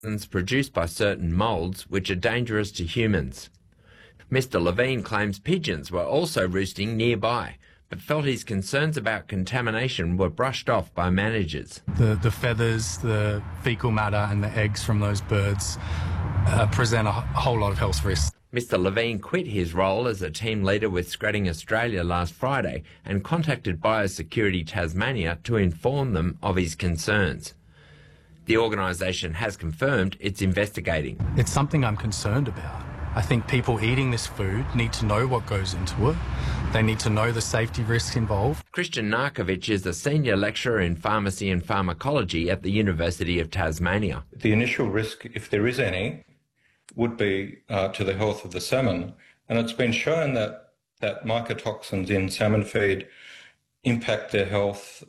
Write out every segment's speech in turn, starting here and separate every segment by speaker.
Speaker 1: produced by certain moulds which are dangerous to humans. Mr. Levine claims pigeons were also roosting nearby, but felt his concerns about contamination were brushed off by managers.
Speaker 2: The feathers, the fecal matter and the eggs from those birds present a whole lot of health risks.
Speaker 1: Mr. Levine quit his role as a team leader with Scratting Australia last Friday and contacted Biosecurity Tasmania to inform them of his concerns. The organisation has confirmed it's investigating.
Speaker 2: It's something I'm concerned about. I think people eating this food need to know what goes into it. They need to know the safety risks involved.
Speaker 1: Christian Narkovic is a senior lecturer in pharmacy and pharmacology at the University of Tasmania.
Speaker 3: The initial risk, if there is any, would be to the health of the salmon. And it's been shown that mycotoxins in salmon feed impact their health,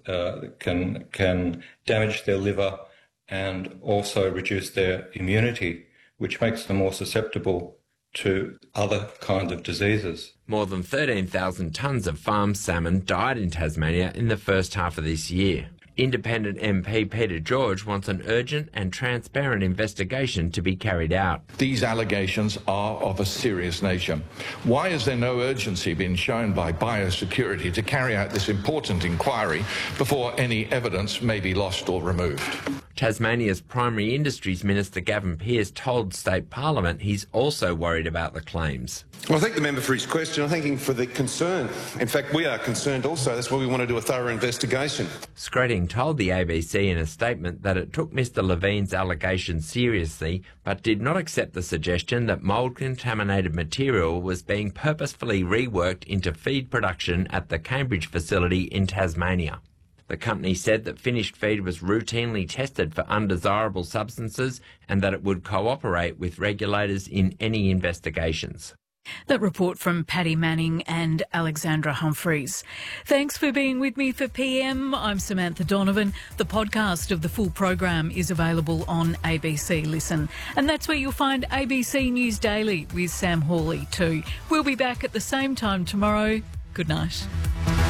Speaker 3: can damage their liver and also reduce their immunity, which makes them more susceptible to other kinds of diseases.
Speaker 1: More than 13,000 tonnes of farmed salmon died in Tasmania in the first half of this year. Independent MP Peter George wants an urgent and transparent investigation to be carried out.
Speaker 4: These allegations are of a serious nature. Why is there no urgency being shown by Biosecurity to carry out this important inquiry before any evidence may be lost or removed?
Speaker 1: Tasmania's Primary Industries Minister Gavin Pearce told State Parliament he's also worried about the claims.
Speaker 5: Well, I thank the member for his question. I thank him for the concern. In fact, we are concerned also. That's why we want to do a thorough investigation.
Speaker 1: Skretting told the ABC in a statement that it took Mr. Levine's allegations seriously, but did not accept the suggestion that mould-contaminated material was being purposefully reworked into feed production at the Cambridge facility in Tasmania. The company said that finished feed was routinely tested for undesirable substances and that it would cooperate with regulators in any investigations.
Speaker 6: That report from Paddy Manning and Alexandra Humphreys. Thanks for being with me for PM. I'm Samantha Donovan. The podcast of the full program is available on ABC Listen. And that's where you'll find ABC News Daily with Sam Hawley too. We'll be back at the same time tomorrow. Good night.